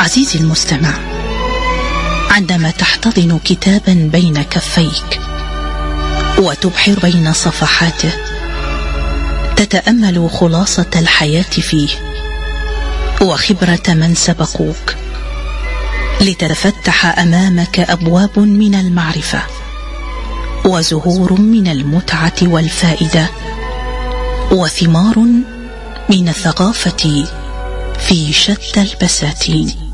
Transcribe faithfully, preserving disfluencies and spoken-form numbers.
عزيزي المستمع، عندما تحتضن كتابا بين كفيك وتبحر بين صفحاته، تتأمل خلاصة الحياة فيه وخبرة من سبقوك، لتتفتح أمامك أبواب من المعرفة وزهور من المتعة والفائدة وثمار من الثقافة في شتى البساتين.